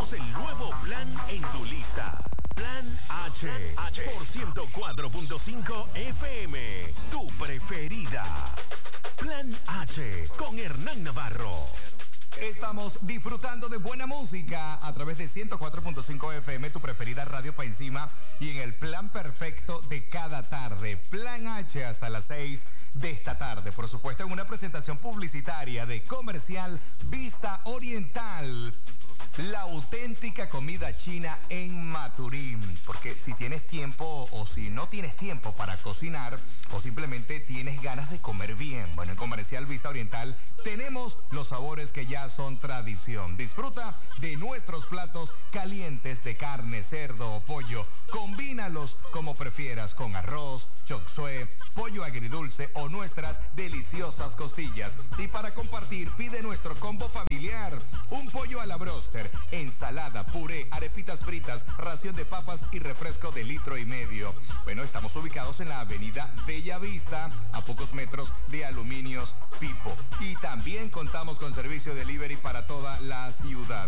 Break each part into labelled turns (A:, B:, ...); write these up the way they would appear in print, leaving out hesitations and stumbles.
A: Tenemos el nuevo plan en tu lista. Plan H. Por 104.5 FM. Tu preferida. Plan H con Hernán Navarro.
B: Estamos disfrutando de buena música a través de 104.5 FM, tu preferida radio pa' encima, y en el plan perfecto de cada tarde. Plan H hasta las 6 de esta tarde. Por supuesto, en una presentación publicitaria de Comercial Vista Oriental. La auténtica comida china en Maturín. Porque si tienes tiempo o si no tienes tiempo para cocinar o simplemente tienes ganas de comer bien, bueno, en Comercial Vista Oriental tenemos los sabores que ya son tradición. Disfruta de nuestros platos calientes de carne, cerdo o pollo. Combínalos como prefieras con arroz, chop suey, pollo agridulce o nuestras deliciosas costillas. Y para compartir, pide nuestro combo familiar. Un pollo a la broster, ensalada, puré, arepitas fritas, ración de papas y refresco de 1,5 litros. Bueno, estamos ubicados en la avenida Bella Vista, a pocos metros de Aluminios Pipo. Y también contamos con servicio delivery para toda la ciudad.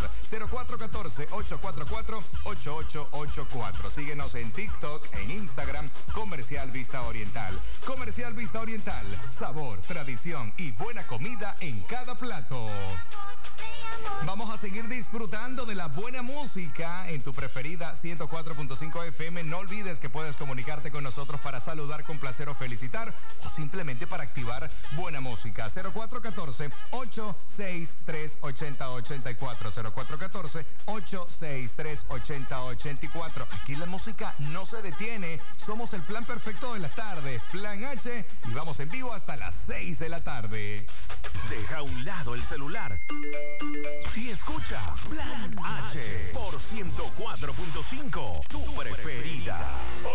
B: 0414-844-8884. Síguenos en TikTok, en Instagram, Comercial Vista Oriental. Comercial Vista Oriental, sabor, tradición y buena comida en cada plato. Vamos a seguir disfrutando de la buena música en tu preferida 104.5 FM. No olvides que puedes comunicarte con nosotros para saludar, complacer o felicitar, o simplemente para activar buena música. 0414-863-8084. 0414-863-8084. Aquí la música no se detiene. Somos el plan perfecto de las tardes, Plan H, y vamos en vivo hasta las 6 de la tarde.
A: Deja a un lado el celular y escucha Plan H por 104.5. Tu